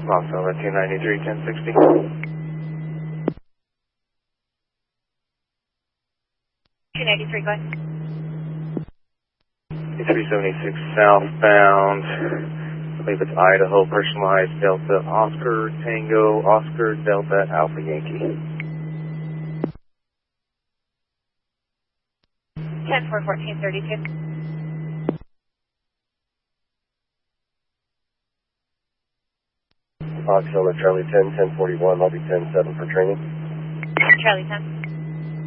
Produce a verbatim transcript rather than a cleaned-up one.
Foxtrot two ninety-three, ten sixty. two ninety-three, go ahead. three seventy-six southbound. I believe it's Idaho, personalized Delta Oscar Tango Oscar Delta Alpha Yankee. ten four fourteen thirty-two. Foxtrot Charlie ten, ten forty-one, I'll be ten seven for training. Charlie ten.